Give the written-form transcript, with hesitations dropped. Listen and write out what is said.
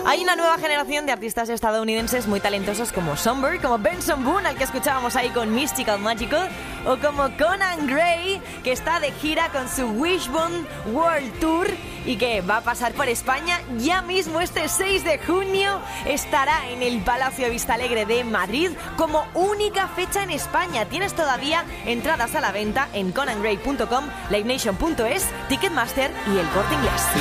Hay una nueva generación de artistas estadounidenses muy talentosos como Somber, como Benson Boone, al que escuchábamos ahí con Mystical Magical, o como Conan Gray, que está de gira con su Wishbone World Tour y que va a pasar por España ya mismo. Este 6 de junio estará en el Palacio Vistalegre de Madrid como única fecha en España. Tienes todavía entradas a la venta en conangray.com, livenation.es, Ticketmaster y El Corte Inglés.